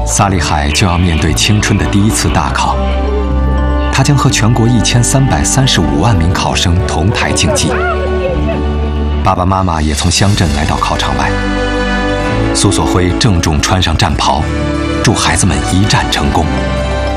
萨利海就要面对青春的第一次大考，他将和全国1335万名考生同台竞技。爸爸妈妈也从乡镇来到考场外，苏索辉郑重穿上战袍，祝孩子们一战成功。